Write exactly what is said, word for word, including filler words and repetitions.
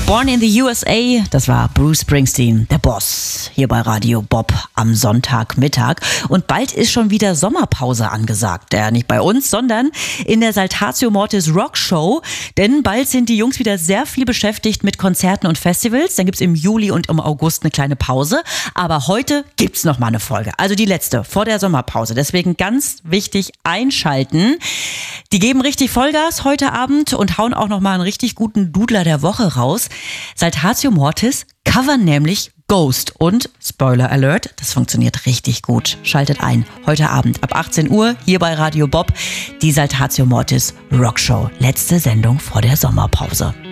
Born in the U S A, das war Bruce Springsteen, der Boss, hier bei Radio Bob am Sonntagmittag. Und bald ist schon wieder Sommerpause angesagt. Ja, nicht bei uns, sondern in der Saltatio Mortis Rock Show. Denn bald sind die Jungs wieder sehr viel beschäftigt mit Konzerten und Festivals. Dann gibt's im Juli und im August eine kleine Pause. Aber heute gibt's noch mal eine Folge. Also die letzte vor der Sommerpause. Deswegen ganz wichtig einschalten. Die geben richtig Vollgas heute Abend und hauen auch noch mal einen richtig guten Dudler der Woche raus. Saltatio Mortis covern nämlich Ghost und, Spoiler Alert, das funktioniert richtig gut. Schaltet ein, heute Abend ab achtzehn Uhr hier bei Radio Bob, die Saltatio Mortis Rock Show. Letzte Sendung vor der Sommerpause.